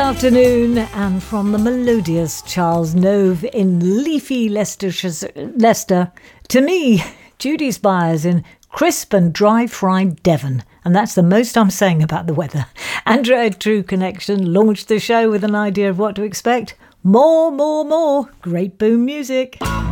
afternoon, and from the melodious Charles Nove in leafy Leicester, to me, Judy Spires in crisp and dry fried Devon. And that's the most I'm saying about the weather. Andrea True Connection launched the show with an idea of what to expect. More. Great boom music.